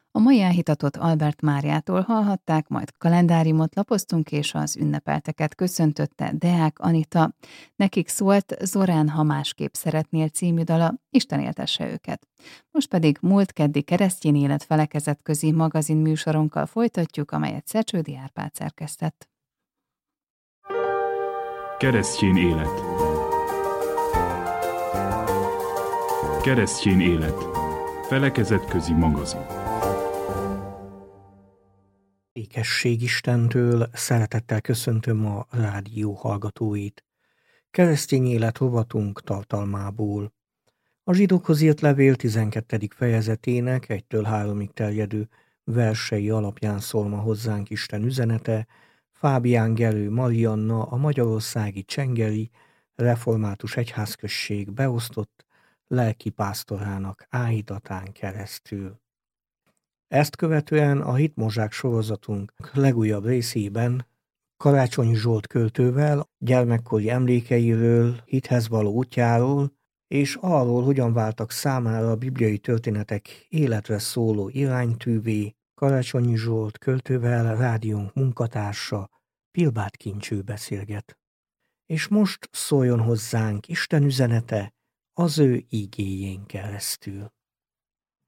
A mai áhítatot Albert Máriától hallhatták, majd kalendáriumot lapoztunk, és az ünnepelteket köszöntötte Deák Anita. Nekik szólt Zorán, ha másképp szeretnél című dala, Isten éltesse őket. Most pedig múlt keddi keresztény élet felekezetközi magazin műsorunkkal folytatjuk, amelyet Szecsődi Árpád szerkesztett. Keresztény élet. Keresztény élet. Felekezetközi magazin. Békesség Istentől szeretettel köszöntöm a rádió hallgatóit. Keresztény élet rovatunk tartalmából. A zsidókhoz írt levél 12. fejezetének 1-3 terjedő versei alapján szól ma hozzánk Isten üzenete. Fábián Gerő Marianna, a magyarországi Csengeri Református Egyházközség beosztott lelkipásztorának áhítatán keresztül. Ezt követően a Hitmozsák sorozatunk legújabb részében Karácsonyi Zsolt költővel gyermekkori emlékeiről, hithez való útjáról, és arról, hogyan váltak számára a bibliai történetek életre szóló iránytűvé, Karácsonyi Zsolt költővel rádiónk munkatársa Pilbáth Kincső beszélget. És most szóljon hozzánk Isten üzenete az ő igéjén keresztül.